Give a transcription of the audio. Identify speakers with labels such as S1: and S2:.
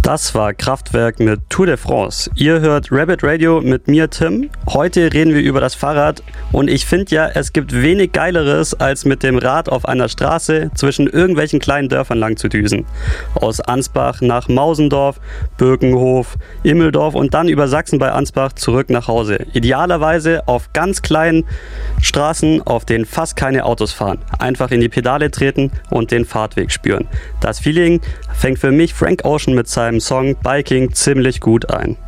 S1: Das war Kraftwerk mit Tour de France. Ihr hört Rabbit Radio mit mir, Tim. Heute reden wir über das Fahrrad und ich finde ja, es gibt wenig Geileres, als mit dem Rad auf einer Straße zwischen irgendwelchen kleinen Dörfern lang zu düsen. Aus Ansbach nach Mausendorf, Birkenhof, Immeldorf und dann über Sachsen bei Ansbach zurück nach Hause. Idealerweise auf ganz kleinen Straßen, auf denen fast keine Autos fahren. Einfach in die Pedale treten und den Fahrtweg spüren. Das Feeling fängt für mich Frank Ocean mit seinem Song Biking ziemlich gut ein.